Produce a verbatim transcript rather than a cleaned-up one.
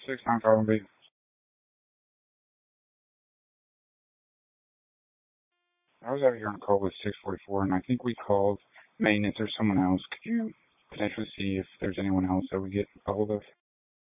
six nine five B. I was out here on call with six forty-four, and I think we called maintenance or someone else. Could you potentially see if there's anyone else that we get a hold of?